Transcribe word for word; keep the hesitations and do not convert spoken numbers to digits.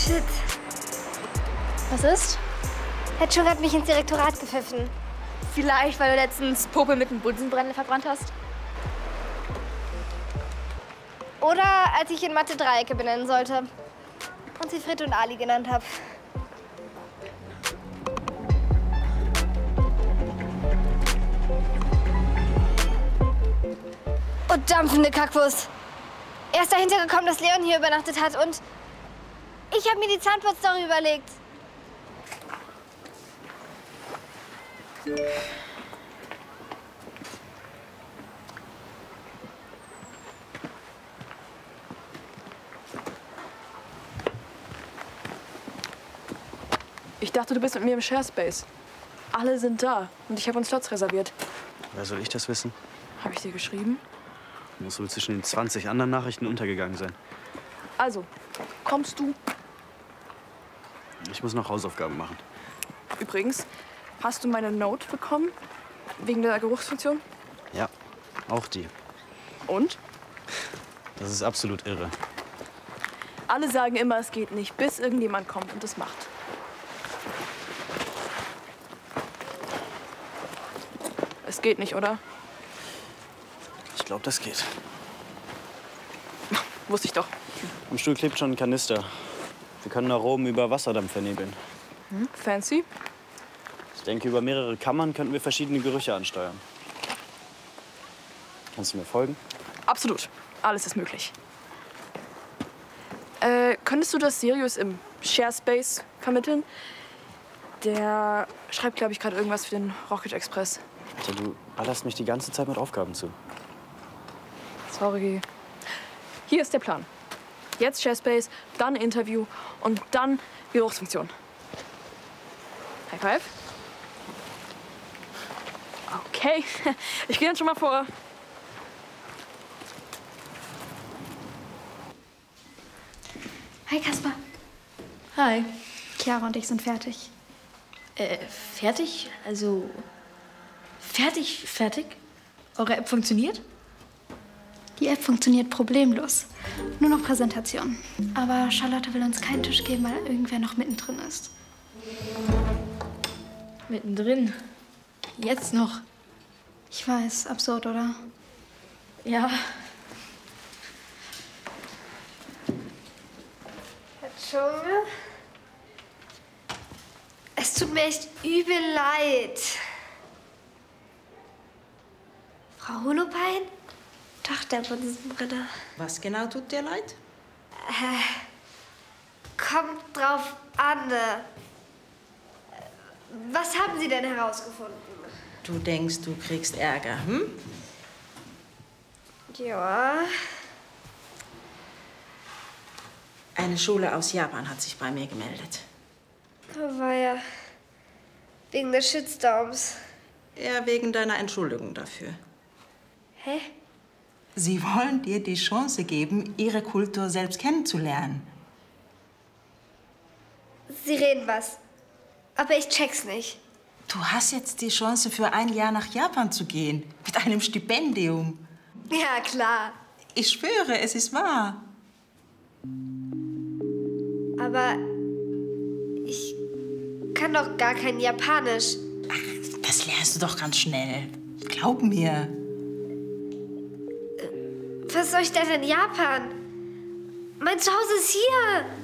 Shit. Was ist? Herr Chung hat mich ins Direktorat gepfiffen. Vielleicht, weil du letztens Popel mit einem Bunsenbrenner verbrannt hast? Oder als ich in Mathe Dreiecke benennen sollte und sie Frit und Ali genannt habe. Und dampfende Kackwurst. Er ist dahinter gekommen, dass Leon hier übernachtet hat und ich habe mir die Zahnputz-Story überlegt. Ich dachte, du bist mit mir im Sharespace. Alle sind da und ich habe uns Slots reserviert. Woher soll ich das wissen? Habe ich dir geschrieben? Muss wohl zwischen den zwanzig anderen Nachrichten untergegangen sein. Also, kommst du? Ich muss noch Hausaufgaben machen. Übrigens, hast du meine Note bekommen? Wegen der Geruchsfunktion? Ja, auch die. Und? Das ist absolut irre. Alle sagen immer, es geht nicht, bis irgendjemand kommt und es macht. Es geht nicht, oder? Ich glaube, das geht. Wusste ich doch. Am Stuhl klebt schon ein Kanister. Wir können Aromen über Wasserdampf vernebeln. Hm, fancy. Ich denke, über mehrere Kammern könnten wir verschiedene Gerüche ansteuern. Kannst du mir folgen? Absolut. Alles ist möglich. Äh, könntest du das Sirius im Sharespace vermitteln? Der schreibt, glaube ich, gerade irgendwas für den Rocket Express. Alter, du ballerst mich die ganze Zeit mit Aufgaben zu. Sorry. Hier ist der Plan. Jetzt Sharespace, dann Interview und dann Geruchsfunktion. High five. Okay, ich gehe dann schon mal vor. Hi, Kasper. Hi. Chiara und ich sind fertig. Äh, fertig? Also, fertig, fertig? Eure App funktioniert? Die App funktioniert problemlos. Nur noch Präsentation. Aber Charlotte will uns keinen Tisch geben, weil irgendwer noch mittendrin ist. Mittendrin? Jetzt noch? Ich weiß, absurd, oder? Ja. Herr Chung? Es tut mir echt übel leid. Frau Holopain? Doch, der Bunsenbrenner. Was genau tut dir leid? Äh, kommt drauf an. Was haben Sie denn herausgefunden? Du denkst, du kriegst Ärger, hm? Ja. Eine Schule aus Japan hat sich bei mir gemeldet. Oh, war ja wegen des Shitstorms. Ja, wegen deiner Entschuldigung dafür. Hä? Sie wollen dir die Chance geben, ihre Kultur selbst kennenzulernen. Sie reden was. Aber ich check's nicht. Du hast jetzt die Chance, für ein Jahr nach Japan zu gehen. Mit einem Stipendium. Ja, klar. Ich schwöre, es ist wahr. Aber ich kann doch gar kein Japanisch. Ach, das lernst du doch ganz schnell. Glaub mir. Was soll ich denn in Japan? Mein Zuhause ist hier.